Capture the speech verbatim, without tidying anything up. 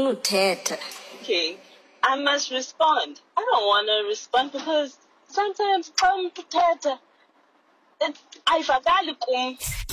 ngifuna uthetha. Okay, I must respond. I don't want to respond because sometimes xa umuntu uthetha ayivakali kum.